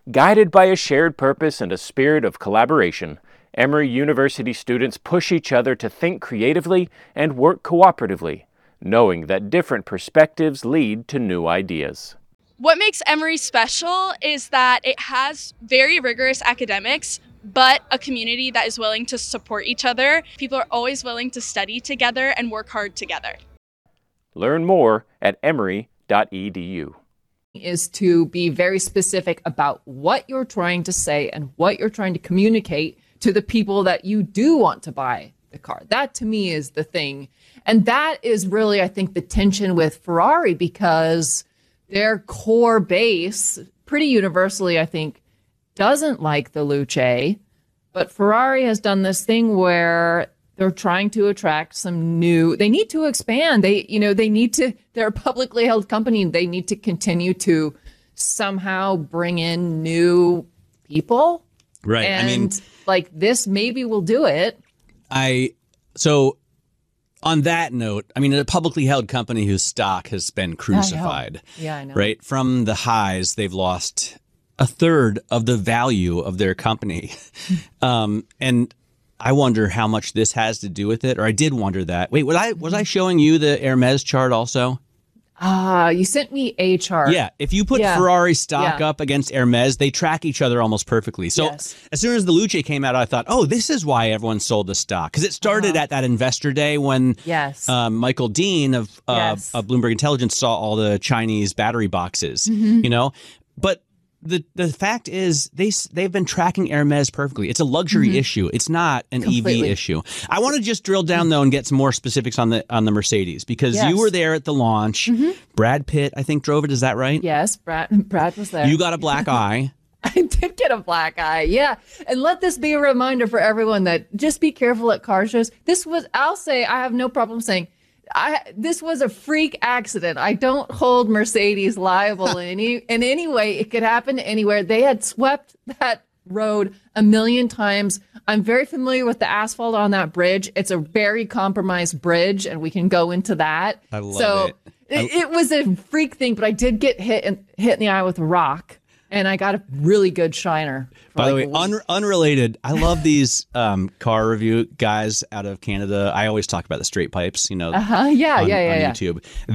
Guided by a shared purpose and a spirit of collaboration, Emory University students push each other to think creatively and work cooperatively, knowing that different perspectives lead to new ideas. What makes Emory special is that it has very rigorous academics, but a community that is willing to support each other. People are always willing to study together and work hard together. Learn more at emory.edu. Is to be very specific about what you're trying to say and what you're trying to communicate to the people that you do want to buy the car. That to me is the thing. And that is really, I think, the tension with Ferrari, because their core base, pretty universally, I think, doesn't like the Luce. But Ferrari has done this thing where they're trying to attract some new, they need to expand. They're a publicly held company. They need to continue to somehow bring in new people. Right. And like this maybe will do it. So on that note, a publicly held company whose stock has been crucified. Yeah, I know. Right. From the highs, they've lost a third of the value of their company. And I wonder how much this has to do with it, or I did wonder that. Wait, was I showing you the Hermes chart also? You sent me a chart. Yeah, if you put Ferrari stock up against Hermes, they track each other almost perfectly. So as soon as the Luce came out, I thought, oh, this is why everyone sold the stock. Because it started at that investor day when Michael Dean of Bloomberg Intelligence saw all the Chinese battery boxes, But the fact is they've been tracking Hermes perfectly. It's a luxury issue. It's not an EV issue. I want to just drill down though and get some more specifics on the Mercedes, because you were there at the launch. Brad Pitt, I think, drove it. Is that right? Yes, Brad was there. You got a black eye. I did get a black eye, yeah. And let this be a reminder for everyone that just be careful at car shows. I have no problem saying, this was a freak accident. I don't hold Mercedes liable in any way. It could happen anywhere. They had swept that road a million times. I'm very familiar with the asphalt on that bridge. It's a very compromised bridge, and we can go into that. I love it. It was a freak thing, but I did get hit in the eye with a rock. And I got a really good shiner. By the way, unrelated, I love these car review guys out of Canada. I always talk about the straight pipes, on YouTube.